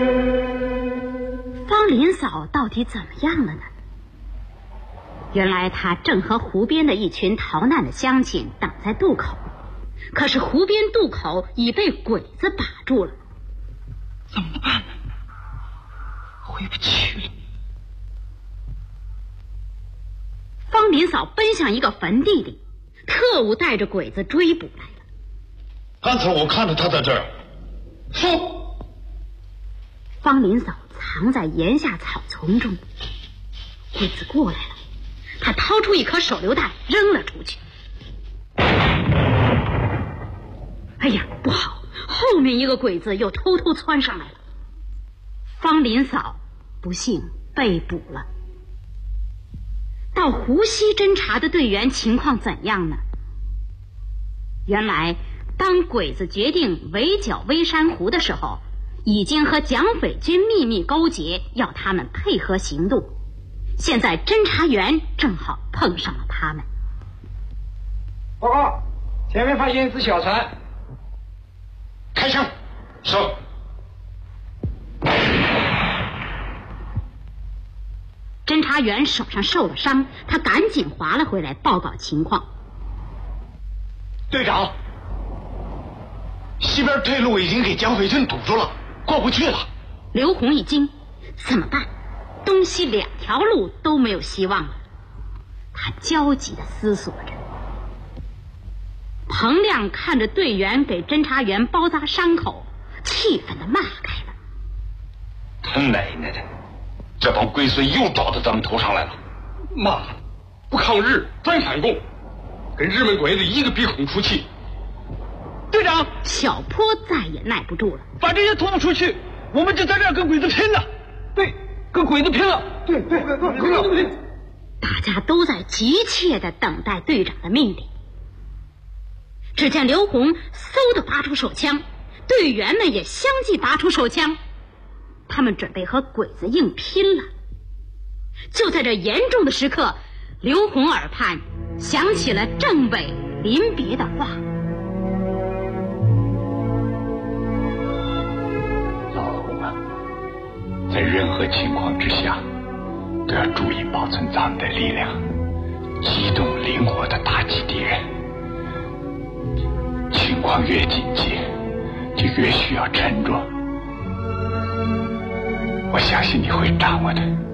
方林嫂到底怎么样了呢？原来她正和湖边的一群逃难的乡亲挡在渡口，可是湖边渡口已被鬼子把住了。 怎么办呢？回不去了。 方林嫂奔向一个坟地里，特务带着鬼子追捕来了。 刚才我看到他在这儿。说。 方林嫂藏在檐下草丛中，鬼子过来了，他掏出一颗手榴弹扔了出去。哎呀，不好，后面一个鬼子又偷偷窜上来了。方林嫂不幸被捕了。到湖西侦察的队员情况怎样呢？原来当鬼子决定围剿微山湖的时候，已经和蒋匪军秘密勾结，要他们配合行动。现在侦察员正好碰上了他们。 报告，前面发现一只小船。 开枪。是。 侦察员手上受了伤，他赶紧划了回来报告情况。 队长，西边退路已经给蒋匪军堵住了，过不去了。 刘洪一惊，怎么办？东西两条路都没有希望了。他焦急地思索着。彭亮看着队员给侦察员包扎伤口，气愤地骂开了： 他奶奶的，这帮龟孙又找到咱们头上来了！ 妈，不抗日专反共，跟日本鬼子一个鼻孔出气。 队长， 小坡再也耐不住了， 把这些拖出去，我们就在这儿跟鬼子拼了。对，跟鬼子拼了。对，拼了。 大家都在急切地等待队长的命令。只见刘洪嗖地拔出手枪，队员们也相继拔出手枪，他们准备和鬼子硬拼了。就在这严重的时刻，刘洪耳畔响起了政委临别的话： 老洪啊，在任何情况之下都要注意保存咱们的力量，机动灵活地打击敌人。情况越紧急，就越需要沉着。我相信你会掌握的。